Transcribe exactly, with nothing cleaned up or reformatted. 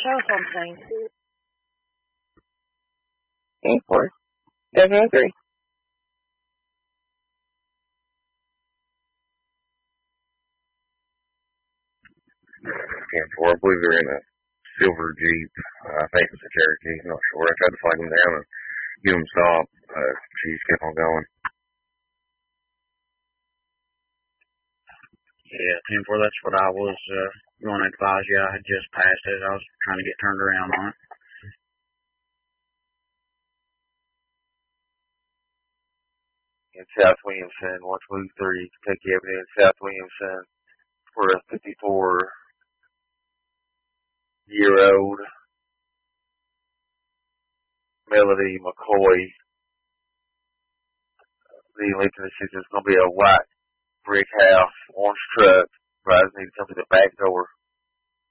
show something. ten four. seven oh three. ten four, I believe they're in a silver Jeep. Uh, I think it's a Cherokee. I'm not sure. I tried to flag them down and get them stopped. Uh, she just kept on going. Yeah, ten four, that's what I was uh, going to advise you. I had just passed it. I was trying to get turned around on it. In South Williamson, one twenty-three, Kentucky Avenue in South Williamson, for a fifty-four-year-old Melody McCoy. The Lincoln Assistance is going to be a white brick house, orange truck. Riders need to come to the back door.